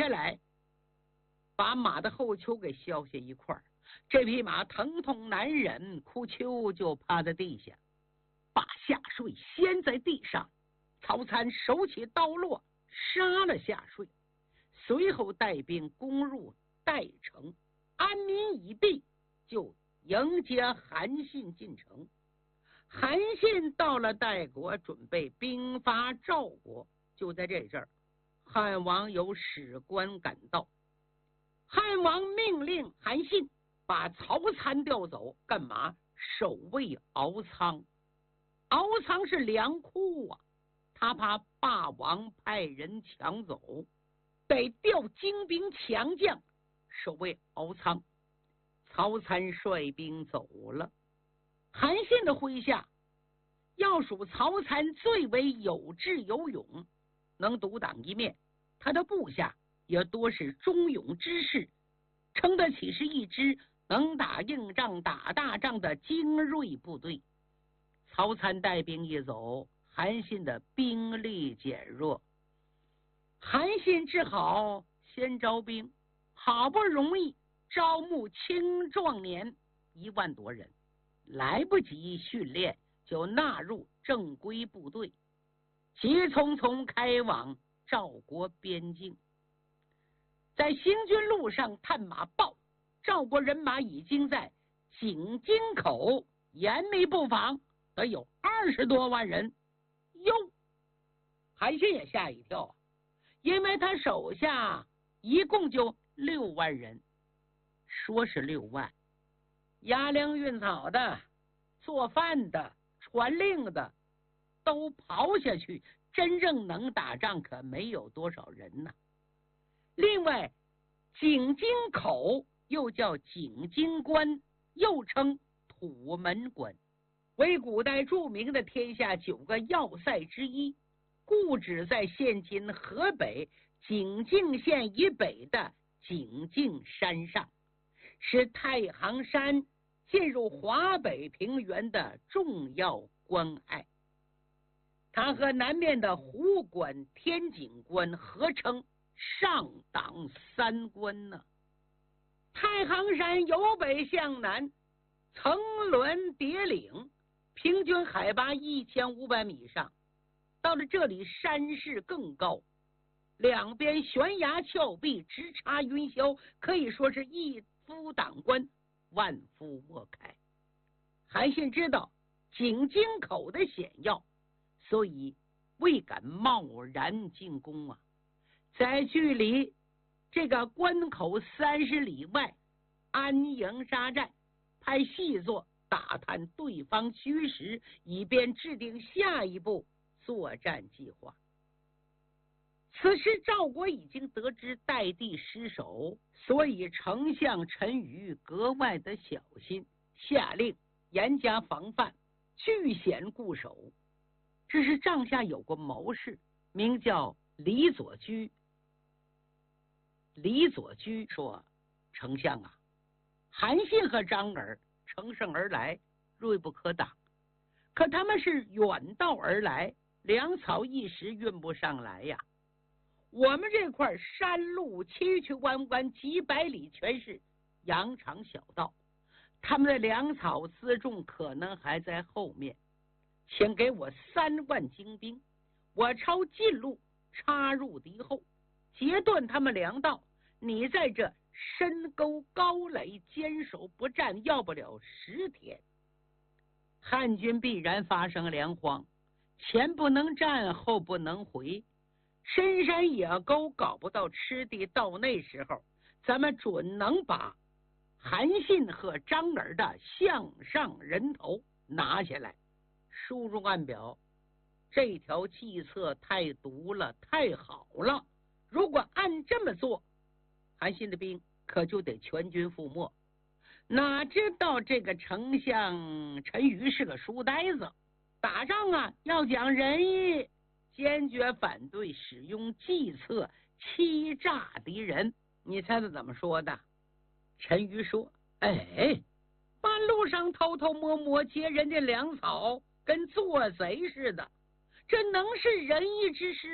下来，把马的后丘给削下一块，这匹马疼痛难忍，哭丘就趴在地下，把夏睡掀在地上。曹参手起刀落，杀了夏睡，随后带兵攻入代城，安民已毕，就迎接韩信进城。韩信到了代国，准备兵发赵国。就在这阵儿，汉王有使官赶到，汉王命令韩信把曹参调走，干嘛？守卫敖仓。敖仓是粮库啊，他怕霸王派人抢走，得调精兵强将守卫敖仓。曹参率兵走了。韩信的麾下要数曹参最为有智有勇，能独当一面，他的部下也多是忠勇之士，称得起是一支能打硬仗打大仗的精锐部队。曹参带兵一走，韩信的兵力减弱，韩信只好先招兵，好不容易招募青壮年1万多人，来不及训练就纳入正规部队，急匆匆开往赵国边境。在行军路上，探马报赵国人马已经在井津口严密布防，得有20多万人。哟，韩信也吓一跳，因为他手下一共就6万人。说是6万，押粮运草的、做饭的、传令的都刨下去，真正能打仗可没有多少人呢。另外，井津口又叫井津关，又称土门关，为古代著名的天下9个要塞之一，故址在现今河北井逕县以北的井逕山上，是太行山进入华北平原的重要关隘。它和南面的壶关、天井关合称上党3关呢。太行山由北向南，层峦叠岭，平均海拔1500米以上。到了这里，山势更高，两边悬崖峭壁，直插云霄，可以说是一夫挡关，万夫莫开。韩信知道井津口的险要，所以未敢贸然进攻啊。在距离这个关口30里外安营扎寨，派细作打探对方虚实，以便制定下一步作战计划。此时赵国已经得知代地失守，所以丞相陈馀格外的小心，下令严加防范，据险固守。只是帐下有个谋士，名叫李左居。李左居说：“丞相啊，韩信和张耳乘胜而来，锐不可挡。可他们是远道而来，粮草一时运不上来呀。我们这块山路曲曲弯弯，几百里全是羊肠小道，他们的粮草辎重可能还在后面。请给我3万精兵，我抄近路插入敌后，截断他们粮道。你在这深沟高垒坚守不战，要不了10天，汉军必然发生粮荒，前不能战，后不能回，深山野沟搞不到吃的。到那时候，咱们准能把韩信和张耳的项上人头拿下来。”书中暗表，这条计策太毒了，太好了，如果按这么做，韩信的兵可就得全军覆没。哪知道这个丞相陈馀是个书呆子，打仗啊要讲仁义，坚决反对使用计策欺诈敌人。你猜他怎么说的？陈馀说：“哎，半路上偷偷摸摸劫人家粮草，跟做贼似的，这能是仁义之师